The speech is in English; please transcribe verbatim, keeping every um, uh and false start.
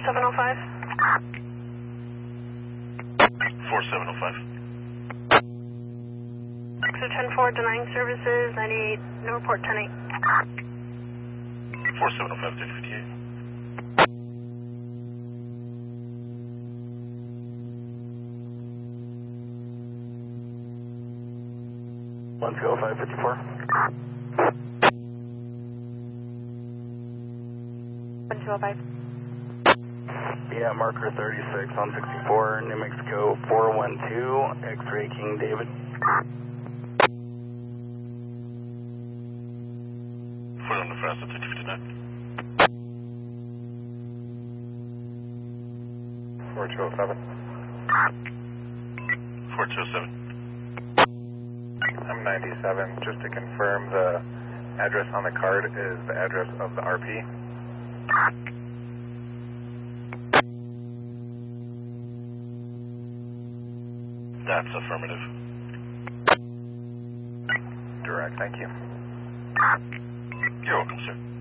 seven oh five. four seven oh five. Exit ten four, denying services, ninety-eight, no report ten eight. four seven oh five, thirty fifty-eight. one two oh five, fifty-four. one two oh five. Yeah, marker thirty-six on sixty-four, New Mexico four one two, X-ray King David. Foot on the fast at thirty fifty-nine. four two oh seven. four two oh seven. I'm ninety-seven. Just to confirm, the address on the card is the address of the R P. That's affirmative. Direct, thank you. You're welcome, sir.